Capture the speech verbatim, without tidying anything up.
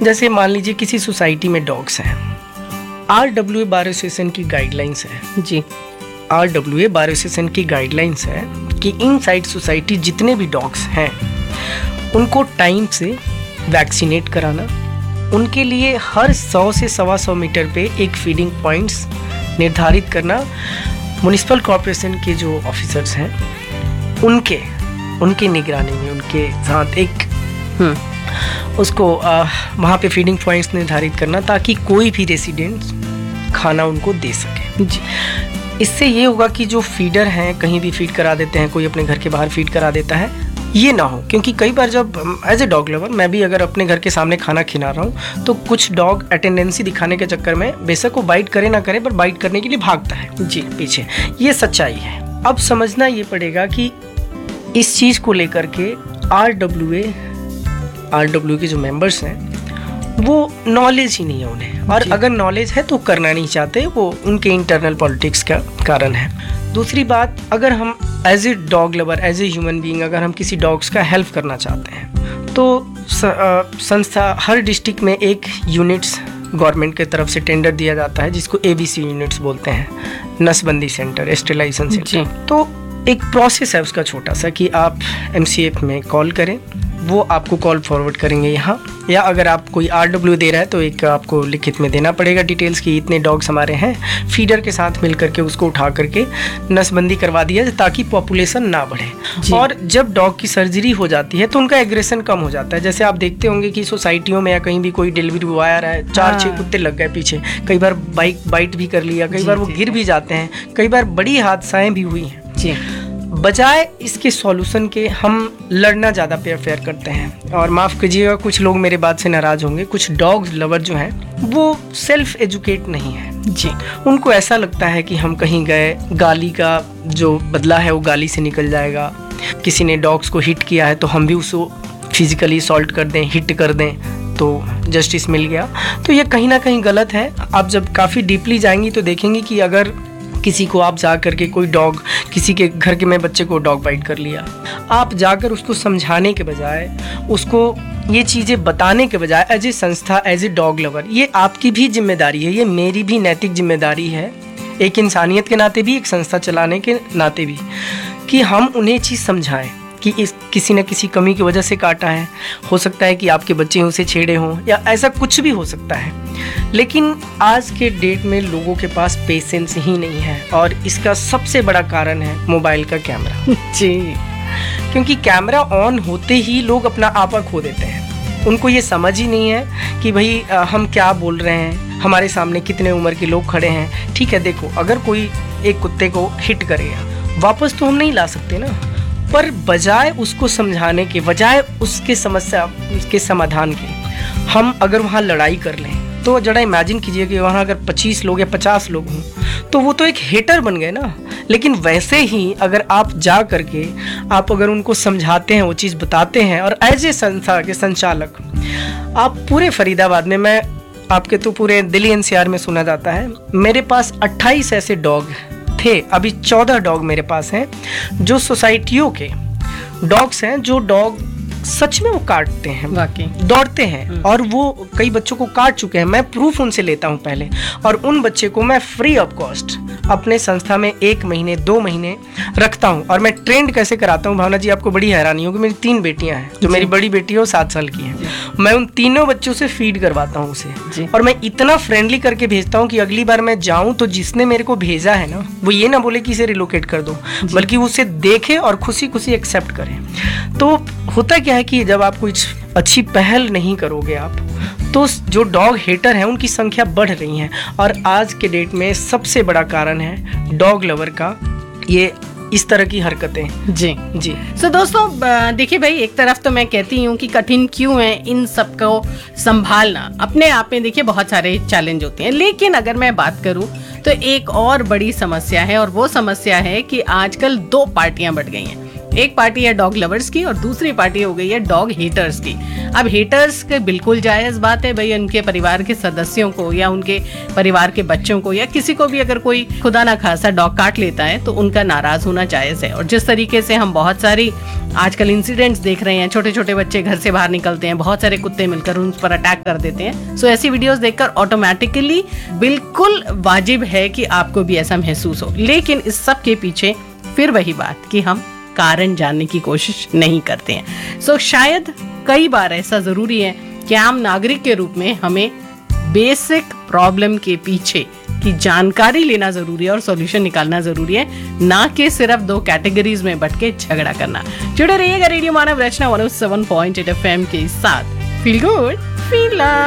जैसे मान लीजिए किसी सोसाइटी में डॉग्स हैं, R W A bar association की गाइडलाइंस है जी, R W A bar association की गाइडलाइंस है कि इनसाइड सोसाइटी जितने भी डॉग्स हैं उनको टाइम से वैक्सीनेट कराना, उनके लिए हर सौ से सवा सौ मीटर पे एक फीडिंग पॉइंट्स निर्धारित करना। म्युनिसिपल कॉर्पोरेशन के जो ऑफिसर्स हैं उनके उनके निगरानी में उनके साथ एक उसको वहाँ पे फीडिंग पॉइंट्स निर्धारित करना ताकि कोई भी रेसिडेंट्स खाना उनको दे सके जी। इससे ये होगा कि जो फीडर हैं कहीं भी फीड करा देते हैं, कोई अपने घर के बाहर फीड करा देता है, ये ना हो। क्योंकि कई बार जब एज ए डॉग लवर मैं भी अगर अपने घर के सामने खाना खिला रहा हूँ तो कुछ डॉग अटेंडेंसी दिखाने के चक्कर में बेशक वो बाइट करे ना करे पर बाइट करने के लिए भागता है जी पीछे। ये सच्चाई है। अब समझना ये पड़ेगा कि इस चीज़ को लेकर के R W A R W के जो मेंबर्स हैं वो नॉलेज ही नहीं है उन्हें, और अगर नॉलेज है तो करना नहीं चाहते, वो उनके इंटरनल पॉलिटिक्स का कारण है। दूसरी बात, अगर हम as a dog lover as a human being अगर हम किसी डॉग्स का हेल्प करना चाहते हैं तो संस्था हर डिस्ट्रिक्ट में एक यूनिट्स गवर्नमेंट की तरफ से टेंडर दिया जाता है जिसको ए बी सी यूनिट्स बोलते हैं, नसबंदी सेंटर, स्टेलाइजेशन सेंटर। तो एक प्रोसेस है उसका छोटा सा कि आप एम सी एफ में कॉल करें, वो आपको कॉल फॉरवर्ड करेंगे यहाँ, या अगर आप कोई आर डब्ल्यू दे रहा है तो एक आपको लिखित में देना पड़ेगा डिटेल्स कि इतने डॉग्स हमारे हैं, फीडर के साथ मिल करके उसको उठा करके नसबंदी करवा दिया ताकि पॉपुलेशन ना बढ़े। और जब डॉग की सर्जरी हो जाती है तो उनका एग्रेशन कम हो जाता है। जैसे आप देखते होंगे कि सोसाइटियों में या कहीं भी कोई डिलीवरी बॉय आ रहा है, चार छः कुत्ते लग गए पीछे, कई बार बाइक बाइट भी कर लिया, कई बार वो गिर भी जाते हैं, कई बार बड़ी हादसाएं भी हुई हैं जी। बजाय इसके सॉल्यूशन के हम लड़ना ज़्यादा प्रेफर करते हैं। और माफ़ कीजिएगा कुछ लोग मेरे बात से नाराज़ होंगे, कुछ डॉग लवर जो हैं वो सेल्फ एजुकेट नहीं है जी। उनको ऐसा लगता है कि हम कहीं गए, गाली का जो बदला है वो गाली से निकल जाएगा, किसी ने डॉग्स को हिट किया है तो हम भी उसको फिजिकली असॉल्ट कर दें, हिट कर दें तो जस्टिस मिल गया। तो ये कहीं ना कहीं गलत है। आप जब काफ़ी डीपली जाएंगी तो देखेंगे कि अगर किसी को आप जा करके कोई डॉग, किसी के घर के में बच्चे को डॉग बाइट कर लिया, आप जाकर उसको समझाने के बजाय, उसको ये चीज़ें बताने के बजाय एज ए संस्था, एज ए डॉग लवर, ये आपकी भी जिम्मेदारी है, ये मेरी भी नैतिक जिम्मेदारी है, एक इंसानियत के नाते भी, एक संस्था चलाने के नाते भी, कि हम उन्हें चीज़ समझाएं कि इस किसी न किसी कमी की वजह से काटा है, हो सकता है कि आपके बच्चे उसे छेड़े हों या ऐसा कुछ भी हो सकता है। लेकिन आज के डेट में लोगों के पास पेशेंस ही नहीं है, और इसका सबसे बड़ा कारण है मोबाइल का कैमरा जी। क्योंकि कैमरा ऑन होते ही लोग अपना आपा खो देते हैं। उनको ये समझ ही नहीं है कि भाई हम क्या बोल रहे हैं, हमारे सामने कितने उम्र के लोग खड़े हैं। ठीक है, देखो अगर कोई एक कुत्ते को हिट करेगा वापस तो हम नहीं ला सकते ना, पर बजाय उसको समझाने के, बजाय उसके समस्या उसके समाधान के, हम अगर वहाँ लड़ाई कर लें तो जरा इमेजिन कीजिए कि वहाँ अगर पच्चीस लोग या पचास लोग हों तो वो तो एक हेटर बन गए ना। लेकिन वैसे ही अगर आप जा करके आप अगर उनको समझाते हैं, वो चीज़ बताते हैं, और एज ए संस्था के संचालक आप पूरे फरीदाबाद में, मैं आपके तो पूरे दिल्ली एन सी आर में सुना जाता है, मेरे पास अट्ठाईस ऐसे डॉग थे, अभी चौदह डॉग मेरे पास हैं जो सोसाइटियों के डॉग्स हैं, जो डॉग सच में वो काटते हैं, वाकई दौड़ते हैं, और वो कई बच्चों को काट चुके हैं। मैं प्रूफ उनसे लेता हूँ पहले, और उन बच्चे को मैं फ्री ऑफ कॉस्ट अपने संस्था में एक महीने दो महीने रखता हूँ। और मैं ट्रेंड कैसे कराता हूँ भावना जी, आपको बड़ी हैरानी होगी। मेरी तीन बेटियाँ हैं, जो मेरी बड़ी बेटी है वो सात साल की है। मैं उन तीनों बच्चों से फीड करवाता हूँ उसे, और मैं इतना फ्रेंडली करके भेजता हूँ कि अगली बार मैं जाऊँ तो जिसने मेरे को भेजा है ना, वो ये ना बोले कि इसे रिलोकेट कर दो, बल्कि उसे देखे और खुशी खुशी एक्सेप्ट करें। तो होता क्या है कि जब आप कुछ अच्छी पहल नहीं करोगे आप, तो जो डॉग हेटर हैं उनकी संख्या बढ़ रही है, और आज के डेट में सबसे बड़ा कारण है डॉग लवर का ये इस तरह की हरकतें जी जी। सो so, दोस्तों देखिए भाई, एक तरफ तो मैं कहती हूँ कि कठिन क्यों है इन सब को संभालना, अपने आप में देखिए बहुत सारे चैलेंज होते हैं, लेकिन अगर मैं बात करूँ तो एक और बड़ी समस्या है, और वो समस्या है कि आजकल दो पार्टियां बढ़ गई हैं। एक पार्टी है डॉग लवर्स की और दूसरी पार्टी हो गई है डॉग हेटर्स की। अब हेटर्स के बिल्कुल जायज बात है भाई, उनके परिवार के सदस्यों को या उनके परिवार के बच्चों को या किसी को भी अगर कोई खुदा ना खासा डॉग काट लेता है तो उनका नाराज होना जायज है। और जिस तरीके से हम बहुत सारी आजकल इंसिडेंट्स देख रहे हैं, छोटे छोटे बच्चे घर से बाहर निकलते हैं, बहुत सारे कुत्ते मिलकर उन पर अटैक कर देते हैं, सो ऐसी वीडियोस देखकर ऑटोमेटिकली बिल्कुल वाजिब है कि आपको भी ऐसा महसूस हो। लेकिन इस सब के पीछे फिर वही बात कि हम कारण जानने की कोशिश नहीं करते हैं। सो so, शायद कई बार ऐसा जरूरी है कि आम नागरिक के रूप में हमें बेसिक प्रॉब्लम के पीछे की जानकारी लेना जरूरी है और सॉल्यूशन निकालना जरूरी है, ना कि सिर्फ दो कैटेगरीज में बट के झगड़ा करना। जुड़े रहिएगा रेडियो मानव रचना one O seven point eight F M के साथ। Feel good feel love.